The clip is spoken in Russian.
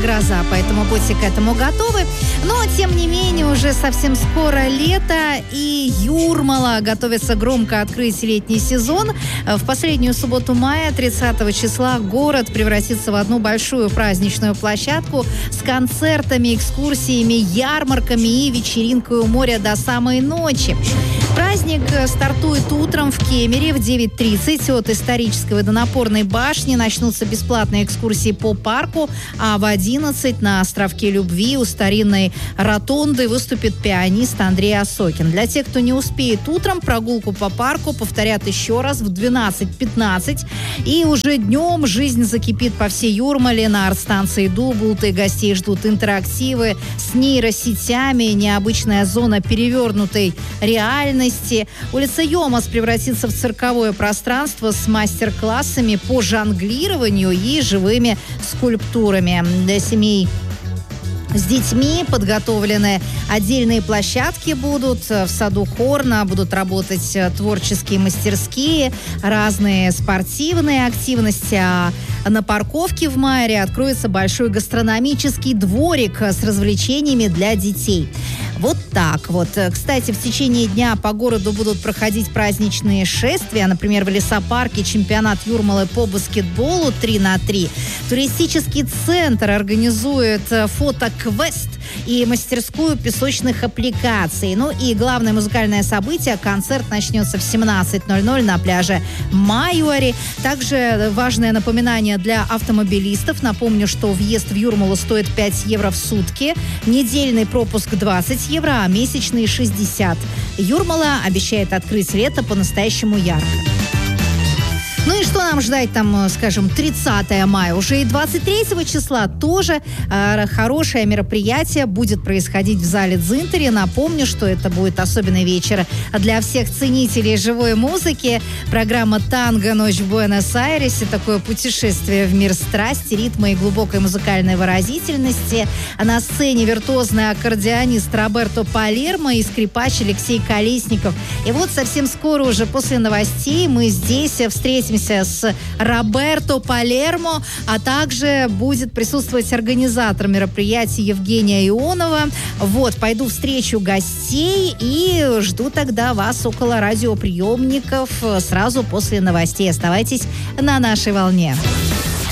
гроза, поэтому будьте к этому готовы. Но, тем не менее, уже совсем скоро лето, и Юрмала готовится громко открыть летний сезон. В последнюю субботу мая, 30 числа, город превратится в одну большую праздничную площадку с концертами, экскурсиями, ярмарками и вечеринкой у моря до самой ночи. Праздник стартует утром в Кемере в 9:30. От исторической водонапорной башни начнутся бесплатные экскурсии по парку, а в 11 на островке Любви у старинной ротонды выступит пианист Андрей Осокин. Для тех, кто не успеет утром, прогулку по парку повторят еще раз в 12:15. И уже днем жизнь закипит по всей Юрмале. На арт-станции Дублты гостей ждут интерактивы с нейросетями, необычная зона перевернутой реальности. Улица Йомас превратится в цирковое пространство с мастер-классами по жонглированию и живыми скульптурами. Для семей с детьми подготовлены отдельные площадки будут. В саду Хорна будут работать творческие мастерские, разные спортивные активности. А на парковке в Майре откроется большой гастрономический дворик с развлечениями для детей. Вот так вот. Кстати, в течение дня по городу будут проходить праздничные шествия. Например, в лесопарке чемпионат Юрмалы по баскетболу 3х3. Туристический центр организует фотоквест и мастерскую песочных аппликаций. Ну и главное музыкальное событие. Концерт начнется в 17:00 на пляже Майори. Также важное напоминание для автомобилистов. Напомню, что въезд в Юрмалу стоит 5 евро в сутки. Недельный пропуск 20 евро, а месячный 60. Юрмала обещает открыть лето по-настоящему ярко. Ну и что нам ждать там, скажем, 30 мая? Уже и 23 числа тоже хорошее мероприятие будет происходить в зале Дзинтери. Напомню, что это будет особенный вечер для всех ценителей живой музыки. Программа «Танго. Ночь в Буэнос-Айресе». Такое путешествие в мир страсти, ритма и глубокой музыкальной выразительности. На сцене виртуозный аккордеонист Роберто Палермо и скрипач Алексей Колесников. И вот совсем скоро, уже после новостей, мы здесь встретимся с Роберто Палермо, а также будет присутствовать организатор мероприятия Евгения Ионова. Вот, пойду встречу гостей и жду тогда вас около радиоприемников сразу после новостей. Оставайтесь на нашей волне.